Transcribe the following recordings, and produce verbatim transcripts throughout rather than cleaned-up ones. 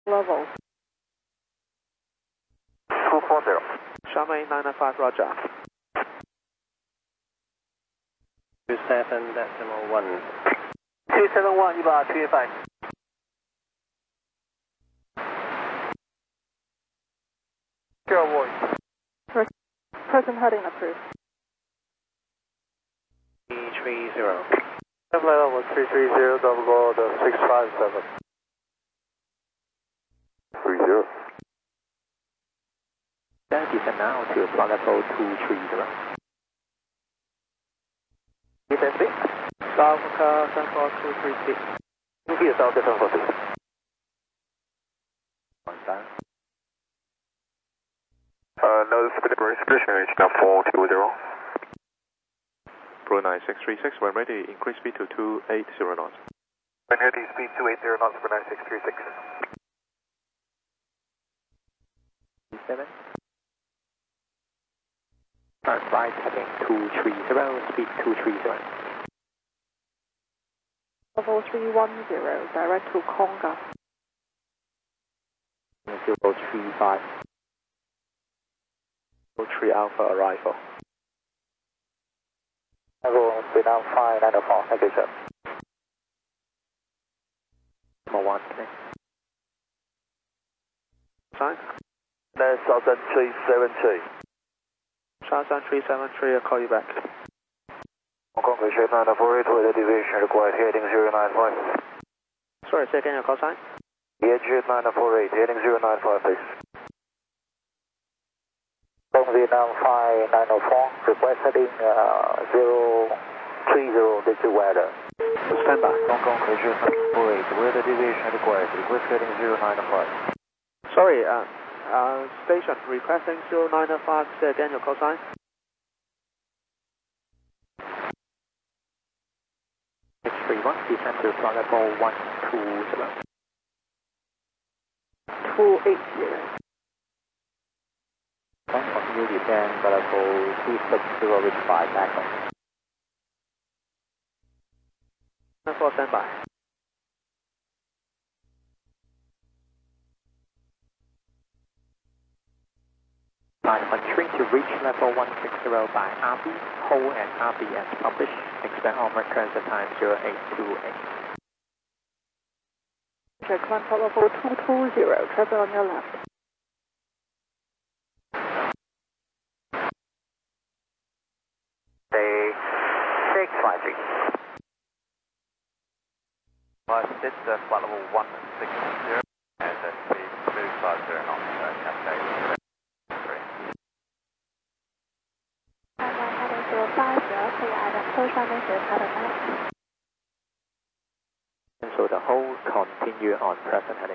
Level. two forty. Charmaine nine nine five, roger. two seven decimal one. two seven one一百 two eight five. Zero voice. Present heading approved. three three zero. Flight level three three zero, double gold six five seven. three zero. Then descend now to flight level two three zero. Descend six. South Car seven four two three six. India South seven four two. One time. Uh, no, speed restriction is now four two zero. Pro nine six three six, when ready, increase speed to two eighty knots. When ready, speed two eighty knots for nine six three six. seven. Turn right heading two three zero, speed two three zero. Level three one zero, direct to Conga. zero three five. three Alpha arrival. Level Vietnam five nine four, thank you sir. Number one, okay. Sign. That's Southern three seven three. Southern three seven three, I'll call you back. Hong Kong Asia nine four eight with a deviation required heading zero nine five. Sorry, say again your call sign. Edge nine four eight, heading zero nine five please. Hong Vietnam five nine four, request heading uh, zero three zero, this is weather. Stand by. Hong Kong Asia nine four eight, with a deviation required, request heading zero nine five. Sorry, uh, uh, station requesting zero nine five, say again your call sign. H three one, descend to flight level one two zero. two eight zero. Continue descend flight level two six zero, reach five, tackle. nine four, stand by. Time entering to reach level one six zero by R B, hold and R B as published. Expect onward transfer time zero eight two eight. Check climb to level two two zero, traffic on your left. Stay six five three. Well, this is uh, flight level one six zero, and uh, speed two five zero knots, uh, Cascade. So the whole continue on present heading.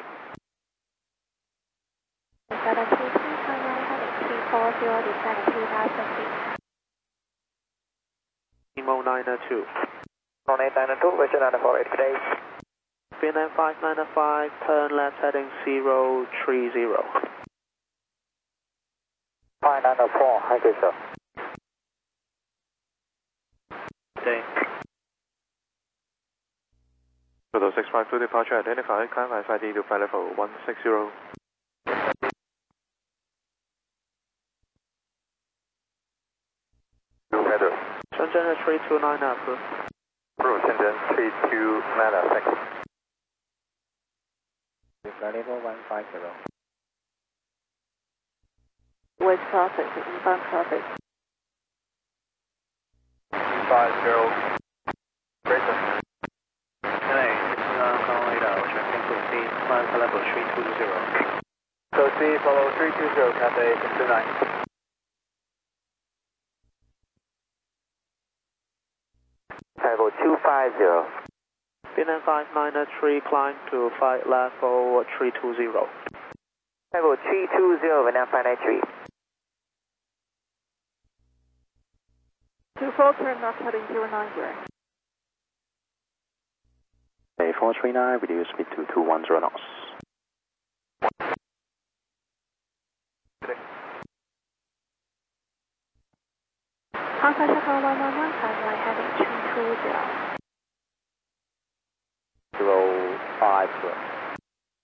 Emo nine two. nine eight nine two, Richard nine four eight, good day. Vietnam five nine five, turn left heading zero three zero. five nine four, thank you sir. Day. Total six five two departure identified, climb I D to flight level one six zero. Weather. Shenzhen three two nine approved. Approve, Shenzhen three two nine, thanks. Flight level one five zero. West traffic, inbound traffic. five zero. Greater. Hello, this is uh, Kong Radar, tracking to speed, climb to level three two zero. So speed follow three two zero, Cathay six two nine. Level two five zero. Vietnam five nine three, climb to flight level three two zero. Level three two zero, Vietnam five nine three. two four, turn left heading zero nine zero. A four three nine, reduce speed to two one zero knots.